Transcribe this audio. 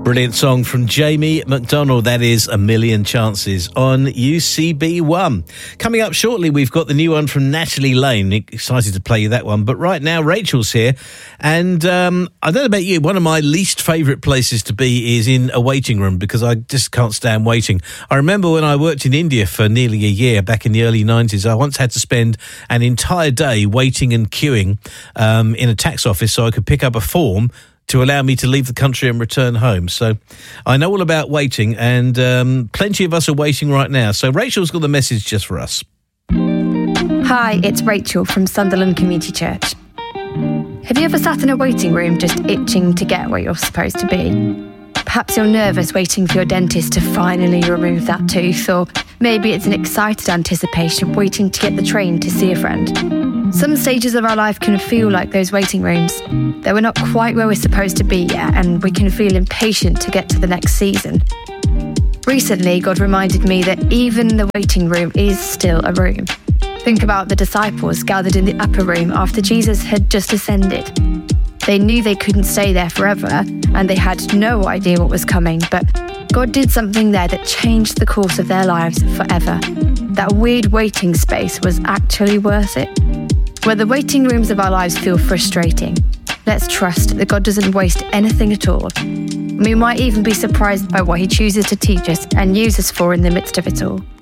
Brilliant song from Jamie McDonald. That is A Million Chances on UCB1. Coming up shortly, we've got the new one from Natalie Lane. Excited to play you that one. But right now, Rachel's here. And I don't know about you, one of my least favourite places to be is in a waiting room because I just can't stand waiting. I remember when I worked in India for nearly a year back in the early 90s, I once had to spend an entire day waiting and queuing in a tax office so I could pick up a form to allow me to leave the country and return home. So I know all about waiting, and plenty of us are waiting right now. So Rachel's got the message just for us. Hi, it's Rachel from Sunderland Community Church. Have you ever sat in a waiting room just itching to get where you're supposed to be? Perhaps you're nervous waiting for your dentist to finally remove that tooth, or maybe it's an excited anticipation waiting to get the train to see a friend. Some stages of our life can feel like those waiting rooms, that we're not quite where we're supposed to be yet, and we can feel impatient to get to the next season. Recently, God reminded me that even the waiting room is still a room. Think about the disciples gathered in the upper room after Jesus had just ascended. They knew they couldn't stay there forever, and they had no idea what was coming, but God did something there that changed the course of their lives forever. That weird waiting space was actually worth it. Where the waiting rooms of our lives feel frustrating, let's trust that God doesn't waste anything at all. We might even be surprised by what He chooses to teach us and use us for in the midst of it all.